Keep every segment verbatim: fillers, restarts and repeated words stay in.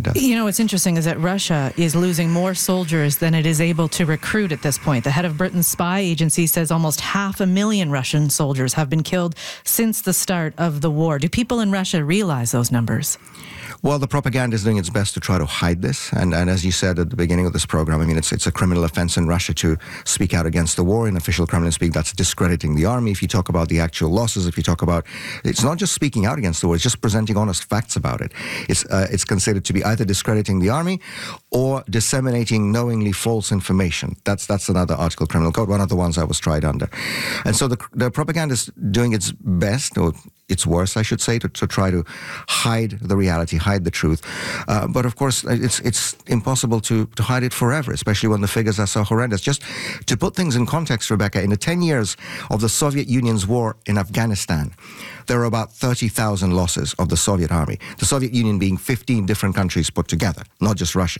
does. You know, what's interesting is that Russia is losing more soldiers than it is able to recruit at this point. The head of Britain's spy agency says almost half a million Russian soldiers have been killed since the start of the war. Do people in Russia realize those numbers? Well, the propaganda is doing its best to try to hide this. And, and as you said at the beginning of this program, I mean, it's it's a criminal offense in Russia to speak out against the war. In official Kremlin speak, that's discrediting the army. If you talk about the actual losses, if you talk about, it's not just speaking out against the war, it's just presenting honest facts about it. It's, uh, it's considered to be either discrediting the army or disseminating knowingly false information. That's that's another article, Criminal Code, one of the ones I was tried under. And so the, the propaganda is doing its best, or its worst, I should say, to, to try to hide the reality, hide the truth. Uh, but of course, it's it's impossible to, to hide it forever, especially when the figures are so horrendous. Just to put things in context, Rebecca, in the ten years of the Soviet Union's war in Afghanistan, there are about thirty thousand losses of the Soviet army. The Soviet Union being fifteen different countries put together, not just Russia.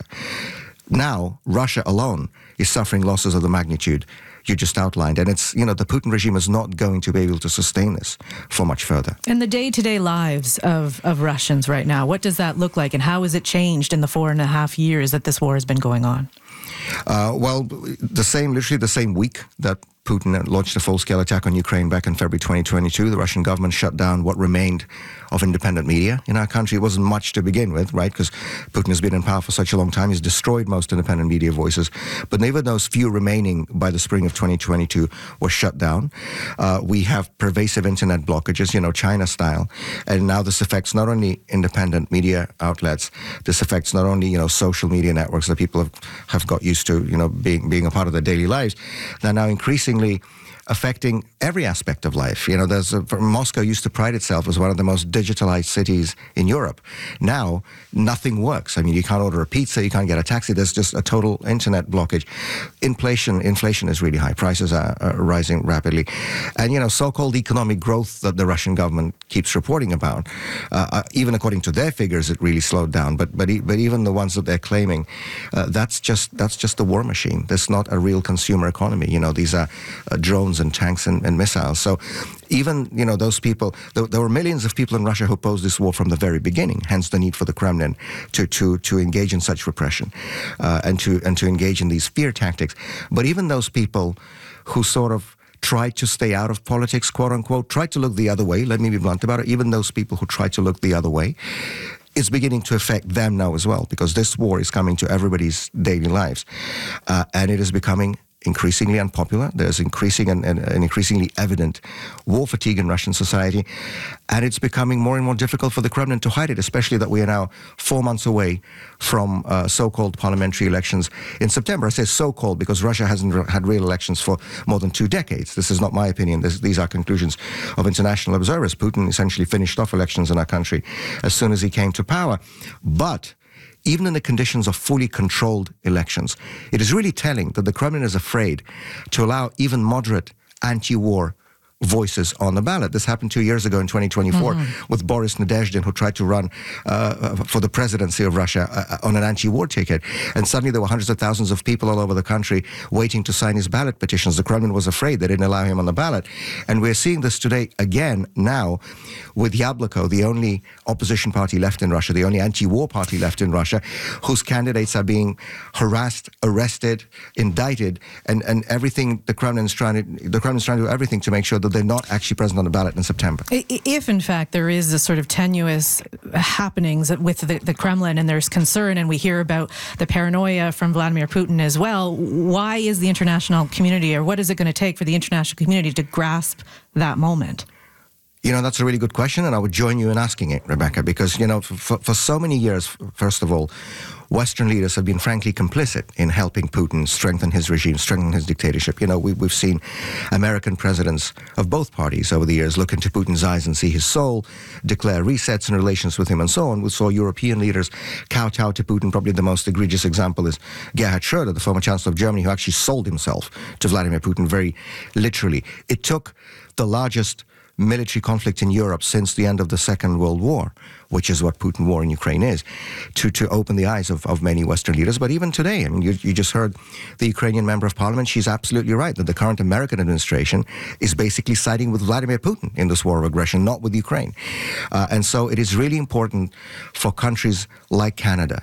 Now, Russia alone is suffering losses of the magnitude you just outlined. And it's, you know, the Putin regime is not going to be able to sustain this for much further. And the day-to-day lives of, of Russians right now, what does that look like? And how has it changed in the four and a half years that this war has been going on? Uh, well, the same, literally the same week that Putin launched a full-scale attack on Ukraine back in February twenty twenty-two, the Russian government shut down what remained of independent media in our country. It wasn't much to begin with, right? Because Putin has been in power for such a long time. He's destroyed most independent media voices. But even those few remaining by the spring of twenty twenty-two were shut down. Uh, we have pervasive internet blockages, you know, China style. And now this affects not only independent media outlets, this affects not only, you know, social media networks that people have, have got used to, you know, being, being a part of their daily lives. They're now increasingly affecting every aspect of life. You know, there's a, Moscow used to pride itself as one of the most digitalized cities in Europe. Now, nothing works. I mean, you can't order a pizza, you can't get a taxi. There's just a total internet blockage. Inflation, inflation is really high. Prices are, are rising rapidly. And, you know, so-called economic growth that the Russian government keeps reporting about, uh, even according to their figures, it really slowed down. But but, e- but even the ones that they're claiming, uh, that's just that's just the war machine. That's not a real consumer economy. You know, these are uh, drones and tanks and, and missiles. So even, you know, those people, there, there were millions of people in Russia who opposed this war from the very beginning, hence the need for the Kremlin to to, to engage in such repression uh, and to and to engage in these fear tactics. But even those people who sort of tried to stay out of politics, quote unquote, tried to look the other way, let me be blunt about it, even those people who tried to look the other way, it's beginning to affect them now as well, because this war is coming to everybody's daily lives. Uh, and it is becoming increasingly unpopular. There's increasing and, and, and increasingly evident war fatigue in Russian society. And it's becoming more and more difficult for the Kremlin to hide it, especially that we are now four months away from uh, so-called parliamentary elections in September. I say so-called because Russia hasn't re- had real elections for more than two decades. This is not my opinion. This, these are conclusions of international observers. Putin essentially finished off elections in our country as soon as he came to power. But even in the conditions of fully controlled elections, it is really telling that the Kremlin is afraid to allow even moderate anti-war voices on the ballot. This happened two years ago in twenty twenty-four mm-hmm. with Boris Nadezhdin, who tried to run uh, for the presidency of Russia uh, on an anti-war ticket. And suddenly there were hundreds of thousands of people all over the country waiting to sign his ballot petitions. The Kremlin was afraid. They didn't allow him on the ballot. And we're seeing this today again now with Yabloko, the only opposition party left in Russia, the only anti-war party left in Russia, whose candidates are being harassed, arrested, indicted, and, and everything the Kremlin's trying to, the Kremlin's trying to do everything to make sure that they're not actually present on the ballot in September. If, in fact, there is a sort of tenuous happenings with the, the Kremlin and there's concern, and we hear about the paranoia from Vladimir Putin as well, why is the international community, or what is it going to take for the international community to grasp that moment? You know, that's a really good question, and I would join you in asking it, Rebecca, because, you know, for, for so many years, first of all, Western leaders have been frankly complicit in helping Putin strengthen his regime, strengthen his dictatorship. You know, we, we've seen American presidents of both parties over the years look into Putin's eyes and see his soul, declare resets in relations with him, and so on. We saw European leaders kowtow to Putin. Probably the most egregious example is Gerhard Schröder, the former Chancellor of Germany, who actually sold himself to Vladimir Putin very literally. It took the largest military conflict in Europe since the end of the Second World War, which is what Putin war in Ukraine is, to, to open the eyes of, of many Western leaders. But even today, I mean, you, you just heard the Ukrainian member of parliament. She's absolutely right that the current American administration is basically siding with Vladimir Putin in this war of aggression, not with Ukraine. Uh, and so it is really important for countries like Canada,